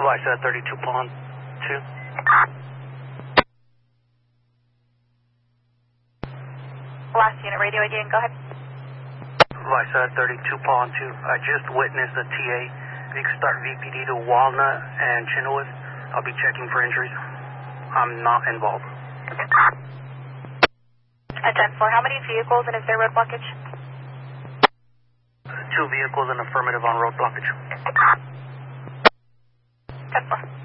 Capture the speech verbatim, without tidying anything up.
Last at thirty-two Pond two. Last unit, radio again, go ahead. Last at thirty-two Pond two. I just witnessed a T A. If you can start V P D to Walnut and Chenoweth, I'll be checking for injuries. I'm not involved. At ten four, how many vehicles and is there road blockage? Two vehicles and affirmative on road blockage. ten four.